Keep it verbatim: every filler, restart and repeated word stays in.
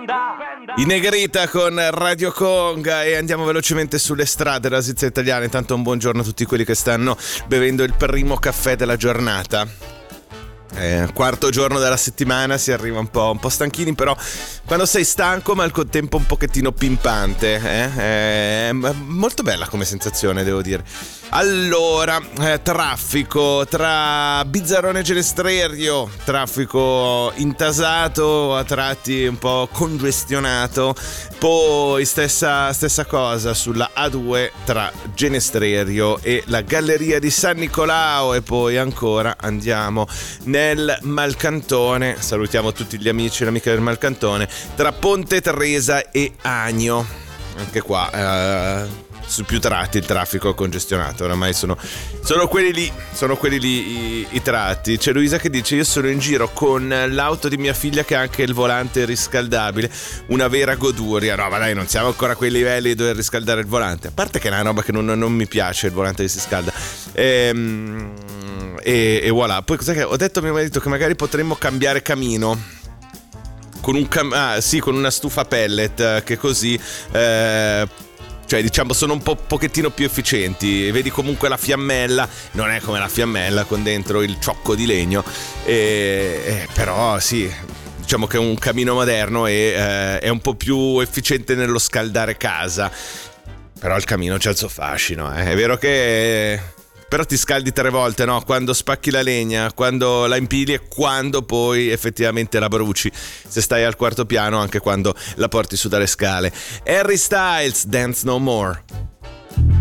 In Negrita con Radio Conga e andiamo velocemente sulle strade della Svizzera italiana. Intanto un buongiorno a tutti quelli che stanno bevendo il primo caffè della giornata. Eh, quarto giorno della settimana, si arriva un po', un po' stanchini, però quando sei stanco ma al contempo un pochettino pimpante, eh? È molto bella come sensazione, devo dire. Allora, eh, traffico tra Bizzarrone e Genestrerio, traffico intasato, a tratti un po' congestionato. Poi stessa, stessa cosa sulla A due tra Genestrerio e la Galleria di San Nicolao. E poi ancora andiamo nel Malcantone, salutiamo tutti gli amici e le amiche del Malcantone, tra Ponte Tresa e Agno. Anche qua eh, su più tratti il traffico è congestionato, oramai sono, sono quelli lì, sono quelli lì i, i tratti. C'è Luisa che dice: io sono in giro con l'auto di mia figlia che ha anche il volante riscaldabile, una vera goduria. No, ma dai, non siamo ancora a quei livelli di dover riscaldare il volante, a parte che è una roba che non, non mi piace, il volante che si scalda. Ehm E, e voilà. Poi cos'è che ho detto a mio marito? Che magari potremmo cambiare camino con un cam- ah, sì, con una stufa pellet, che così eh, cioè diciamo sono un po' pochettino più efficienti. Vedi comunque la fiammella non è come la fiammella con dentro il ciocco di legno, e, e, però sì, diciamo che è un camino moderno e eh, è un po' più efficiente nello scaldare casa. Però il camino c'ha il suo fascino, eh. È vero che però ti scaldi tre volte, no? Quando spacchi la legna, quando la impili e quando poi effettivamente la bruci, se stai al quarto piano, anche quando la porti su dalle scale. Harry Styles, Dance No More.